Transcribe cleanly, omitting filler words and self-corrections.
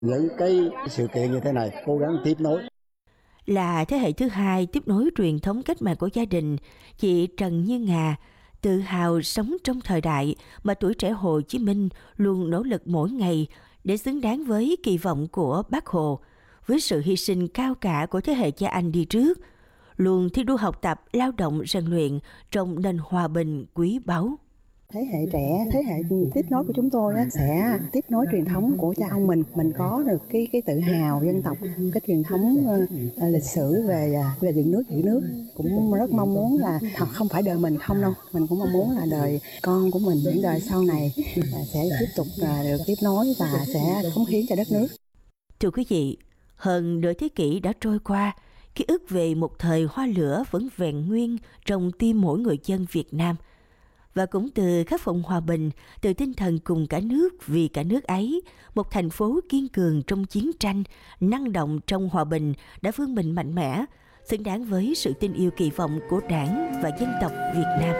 Những cái sự kiện như thế này cố gắng tiếp nối. Là thế hệ thứ hai tiếp nối truyền thống cách mạng của gia đình, chị Trần Như Ngà tự hào sống trong thời đại mà tuổi trẻ Hồ Chí Minh luôn nỗ lực mỗi ngày để xứng đáng với kỳ vọng của Bác Hồ, với sự hy sinh cao cả của thế hệ cha anh đi trước, luôn thi đua học tập, lao động, rèn luyện trong nền hòa bình quý báu. Thế hệ trẻ, thế hệ tiếp nối của chúng tôi á, sẽ tiếp nối truyền thống của cha ông mình có được cái tự hào dân tộc, cái truyền thống lịch sử về dựng nước giữ nước. Cũng rất mong muốn là thật không phải đời mình không đâu, mình cũng mong muốn là đời con của mình, những đời sau này sẽ tiếp tục được tiếp nối và sẽ cống hiến cho đất nước. Thưa quý vị, hơn nửa thế kỷ đã trôi qua, ký ức về một thời hoa lửa vẫn vẹn nguyên trong tim mỗi người dân Việt Nam. Và cũng từ khát vọng hòa bình, từ tinh thần cùng cả nước vì cả nước ấy, một thành phố kiên cường trong chiến tranh, năng động trong hòa bình đã vươn mình mạnh mẽ, xứng đáng với sự tin yêu kỳ vọng của Đảng và dân tộc Việt Nam.